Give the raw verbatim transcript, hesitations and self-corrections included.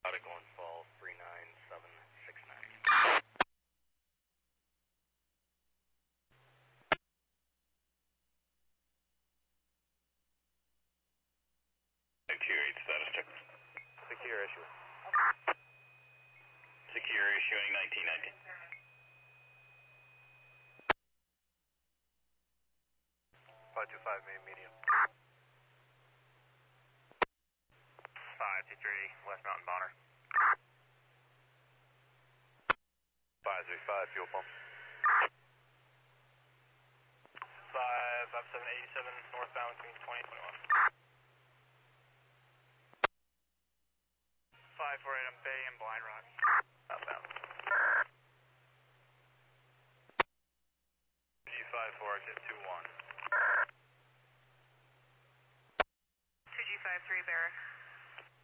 Going fall three nine seven six nine. Secure eight status check. Secure issue. Secure issuing nineteen ninety. five two five main medium. five two three West Mountain Bonner. five three five fuel pump. five five seven eighty-seven northbound between twenty and twenty-one. five four eight, I'm Bay and Blind Rock. Southbound. G five four exit two one. two G five three Barrack.